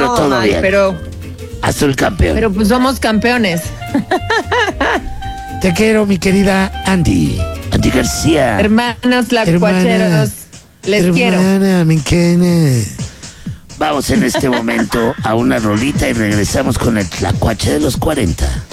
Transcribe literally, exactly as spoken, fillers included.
pero todo ay, bien. Pero, Azul campeón. pero pues somos campeones. Te quiero, mi querida Andy. Andy García. Hermanos tlacuacheros, les quiero. Hermana, mi quene. Vamos en este momento a una rolita y regresamos con el tlacuache de los cuarenta.